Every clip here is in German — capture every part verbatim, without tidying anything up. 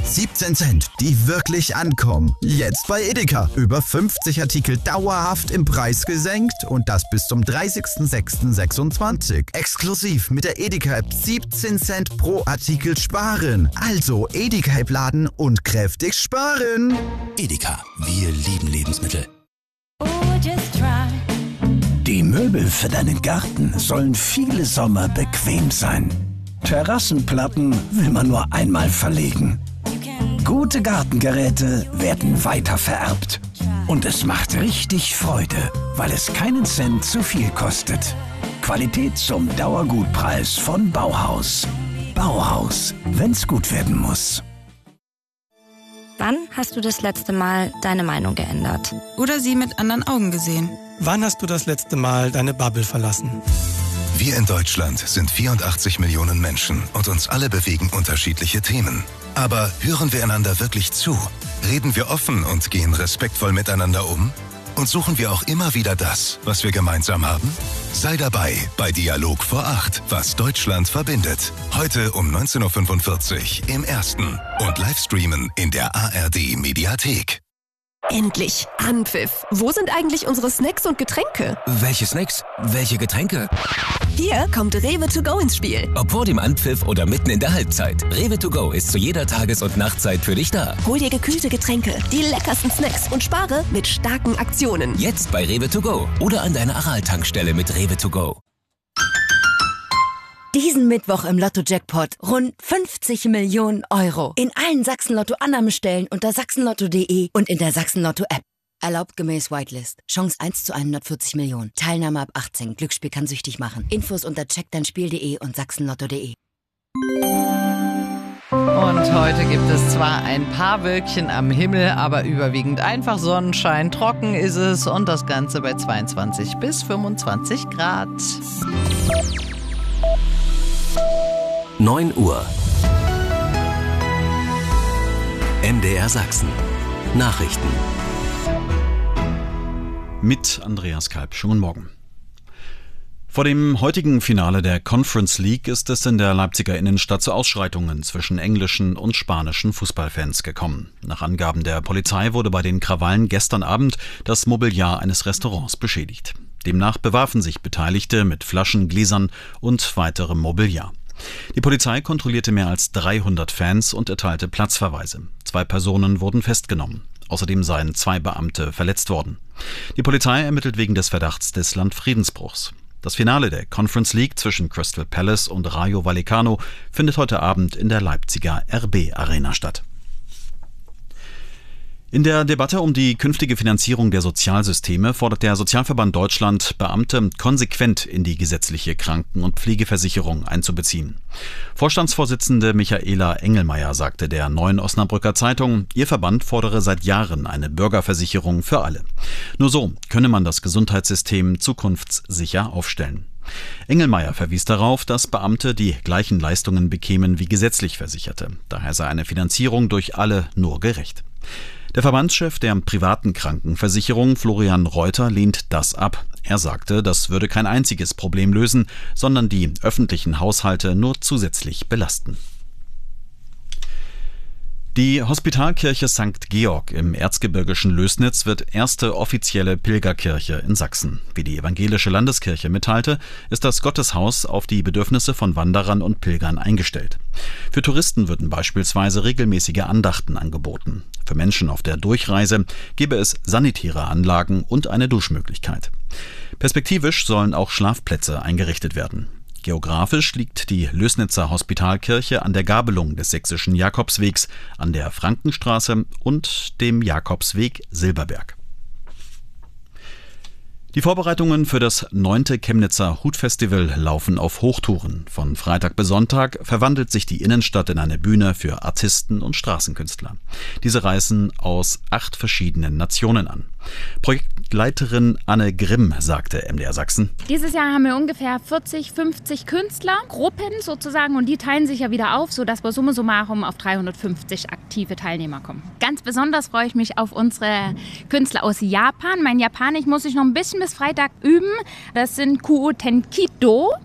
siebzehn Cent, die wirklich ankommen. Jetzt bei Edeka. Über fünfzig Artikel dauerhaft im Preis gesenkt und das bis zum dreißigsten sechsten sechsundzwanzig. Exklusiv mit der Edeka-App siebzehn Cent pro Artikel sparen. Also Edeka-App laden und kräftig sparen. Edeka, wir lieben Lebensmittel. Die Möbel für deinen Garten sollen viele Sommer bequem sein. Terrassenplatten will man nur einmal verlegen. Gute Gartengeräte werden weitervererbt. Und es macht richtig Freude, weil es keinen Cent zu viel kostet. Qualität zum Dauergutpreis von Bauhaus. Bauhaus, wenn's gut werden muss. Wann hast du das letzte Mal deine Meinung geändert? Oder sie mit anderen Augen gesehen? Wann hast du das letzte Mal deine Bubble verlassen? Wir in Deutschland sind vierundachtzig Millionen Menschen und uns alle bewegen unterschiedliche Themen. Aber hören wir einander wirklich zu? Reden wir offen und gehen respektvoll miteinander um? Und suchen wir auch immer wieder das, was wir gemeinsam haben? Sei dabei bei Dialog vor acht, was Deutschland verbindet. Heute um neunzehn Uhr fünfundvierzig im Ersten und Livestreamen in der A R D-Mediathek. Endlich! Anpfiff! Wo sind eigentlich unsere Snacks und Getränke? Welche Snacks? Welche Getränke? Hier kommt Rewe to go ins Spiel. Ob vor dem Anpfiff oder mitten in der Halbzeit. Rewe to go ist zu jeder Tages- und Nachtzeit für dich da. Hol dir gekühlte Getränke, die leckersten Snacks und spare mit starken Aktionen. Jetzt bei Rewe to go oder an deiner Aral-Tankstelle mit Rewe to go. Diesen Mittwoch im Lotto-Jackpot rund fünfzig Millionen Euro. In allen Sachsen-Lotto-Annahmestellen unter sachsenlotto punkt de und in der Sachsen-Lotto-App. Erlaubt gemäß Whitelist. Chance eins zu hundertvierzig Millionen. Teilnahme ab achtzehn. Glücksspiel kann süchtig machen. Infos unter check dein spiel punkt de und sachsenlotto punkt de. Und heute gibt es zwar ein paar Wölkchen am Himmel, aber überwiegend einfach Sonnenschein. Trocken ist es und das Ganze bei zweiundzwanzig bis fünfundzwanzig Grad. neun Uhr. M D R Sachsen. Nachrichten. Mit Andreas Kalb. Schönen Morgen. Vor dem heutigen Finale der Conference League ist es in der Leipziger Innenstadt zu Ausschreitungen zwischen englischen und spanischen Fußballfans gekommen. Nach Angaben der Polizei wurde bei den Krawallen gestern Abend das Mobiliar eines Restaurants beschädigt. Demnach bewarfen sich Beteiligte mit Flaschen, Gläsern und weiterem Mobiliar. Die Polizei kontrollierte mehr als dreihundert Fans und erteilte Platzverweise. Zwei Personen wurden festgenommen. Außerdem seien zwei Beamte verletzt worden. Die Polizei ermittelt wegen des Verdachts des Landfriedensbruchs. Das Finale der Conference League zwischen Crystal Palace und Rayo Vallecano findet heute Abend in der Leipziger R B Arena statt. In der Debatte um die künftige Finanzierung der Sozialsysteme fordert der Sozialverband Deutschland, Beamte konsequent in die gesetzliche Kranken- und Pflegeversicherung einzubeziehen. Vorstandsvorsitzende Michaela Engelmeier sagte der Neuen Osnabrücker Zeitung, ihr Verband fordere seit Jahren eine Bürgerversicherung für alle. Nur so könne man das Gesundheitssystem zukunftssicher aufstellen. Engelmeier verwies darauf, dass Beamte die gleichen Leistungen bekämen wie gesetzlich Versicherte. Daher sei eine Finanzierung durch alle nur gerecht. Der Verbandschef der privaten Krankenversicherung, Florian Reuter, lehnt das ab. Er sagte, das würde kein einziges Problem lösen, sondern die öffentlichen Haushalte nur zusätzlich belasten. Die Hospitalkirche Sankt Georg im erzgebirgischen Lößnitz wird erste offizielle Pilgerkirche in Sachsen. Wie die evangelische Landeskirche mitteilte, ist das Gotteshaus auf die Bedürfnisse von Wanderern und Pilgern eingestellt. Für Touristen würden beispielsweise regelmäßige Andachten angeboten. Für Menschen auf der Durchreise gäbe es sanitäre Anlagen und eine Duschmöglichkeit. Perspektivisch sollen auch Schlafplätze eingerichtet werden. Geografisch liegt die Lößnitzer Hospitalkirche an der Gabelung des sächsischen Jakobswegs, an der Frankenstraße und dem Jakobsweg Silberberg. Die Vorbereitungen für das neunte Chemnitzer Hutfestival laufen auf Hochtouren. Von Freitag bis Sonntag verwandelt sich die Innenstadt in eine Bühne für Artisten und Straßenkünstler. Diese reisen aus acht verschiedenen Nationen an. Projektleiterin Anne Grimm sagte M D R Sachsen: Dieses Jahr haben wir ungefähr vierzig, fünfzig Künstler, Gruppen sozusagen, und die teilen sich ja wieder auf, sodass wir summa summarum auf dreihundertfünfzig aktive Teilnehmer kommen. Ganz besonders freue ich mich auf unsere Künstler aus Japan. Mein Japanisch muss ich noch ein bisschen bis Freitag üben. Das sind Kuo Tenkido.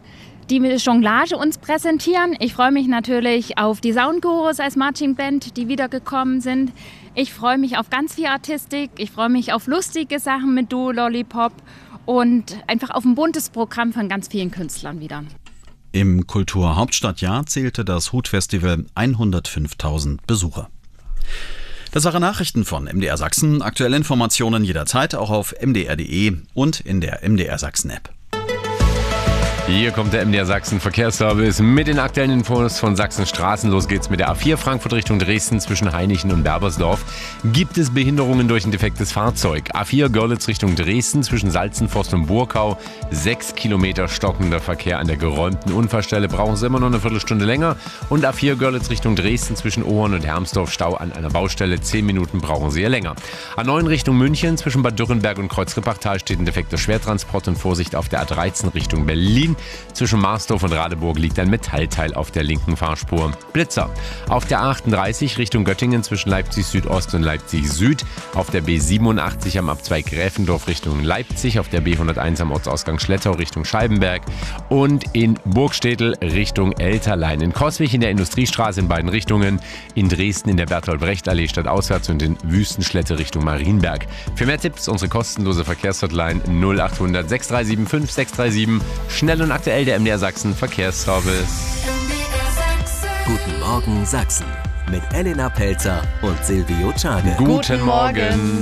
die Jonglage uns präsentieren. Ich freue mich natürlich auf die Soundgurus als Marching Band, die wiedergekommen sind. Ich freue mich auf ganz viel Artistik. Ich freue mich auf lustige Sachen mit Duo Lollipop und einfach auf ein buntes Programm von ganz vielen Künstlern wieder. Im Kulturhauptstadtjahr zählte das Hut-Festival hundertfünftausend Besucher. Das waren Nachrichten von M D R Sachsen. Aktuelle Informationen jederzeit auch auf m d r punkt d e und in der M D R Sachsen App. Hier kommt der M D R Sachsen Verkehrsservice mit den aktuellen Infos von Sachsen Straßen. Los geht's mit der A vier Frankfurt Richtung Dresden zwischen Hainichen und Berbersdorf. Gibt es Behinderungen durch ein defektes Fahrzeug? A vier Görlitz Richtung Dresden zwischen Salzenforst und Burkau. Sechs Kilometer stockender Verkehr an der geräumten Unfallstelle. Brauchen Sie immer noch eine Viertelstunde länger. Und A vier Görlitz Richtung Dresden zwischen Ohorn und Hermsdorf. Stau an einer Baustelle. Zehn Minuten brauchen Sie ja länger. A neun Richtung München zwischen Bad Dürrenberg und Kreuzrippachtal steht ein defekter Schwertransport und Vorsicht auf der A dreizehn Richtung Berlin. Zwischen Marsdorf und Radeburg liegt ein Metallteil auf der linken Fahrspur. Blitzer. Auf der A achtunddreißig Richtung Göttingen zwischen Leipzig Südost und Leipzig Süd. Auf der B siebenundachtzig am Abzweig Gräfendorf Richtung Leipzig. Auf der B hunderteins am Ortsausgang Schlettau Richtung Scheibenberg. Und in Burgstädtel Richtung Elterlein. In Coswig in der Industriestraße in beiden Richtungen. In Dresden in der Bertolt-Brecht-Allee stadtauswärts und in Wüstenschlette Richtung Marienberg. Für mehr Tipps unsere kostenlose Verkehrshotline null achthundert sechs drei sieben fünf sechs drei sieben. Schnell und aktuell der M D R Sachsen Verkehrsservice. Guten Morgen Sachsen mit Elena Pelzer und Silvio Czage. Guten Morgen.